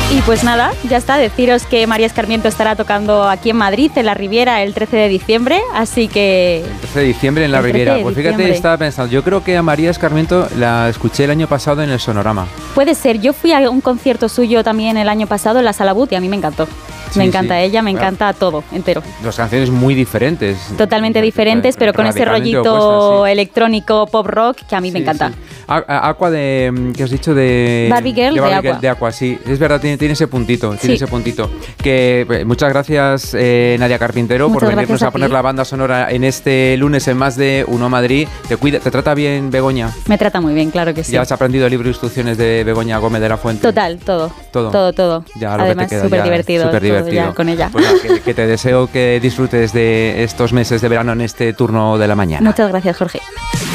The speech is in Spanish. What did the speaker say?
Y pues nada, ya está, deciros que María Escarmiento estará tocando aquí en Madrid, en la Riviera, el 13 de diciembre, así que... El 13 de diciembre en la Riviera. Pues fíjate, estaba pensando, yo creo que a María Escarmiento la escuché el año pasado en el Sonorama. Puede ser, yo fui a un concierto suyo también el año pasado en la Sala But y a mí me encantó. Me encanta ella, me encanta todo, entero. Dos canciones muy diferentes. Totalmente diferentes, pero con ese rollito electrónico, pop rock, que a mí me encanta. Aqua de... ¿qué has dicho? De Barbie Girl de Aqua. De Aqua, sí. Es verdad, tiene ese puntito. Ese puntito. Que, muchas gracias, Nadia Carpintero, por venirnos a poner la banda sonora en este lunes en Más de Uno Madrid. ¿Te trata bien Begoña? Me trata muy bien, claro que sí. ¿Ya has aprendido el libro de instrucciones de Begoña Gómez de la Fuente? Total, todo. Ya, además, súper divertido. Ya con ella. Pues que te deseo que disfrutes de estos meses de verano en este turno de la mañana. Muchas gracias, Jorge.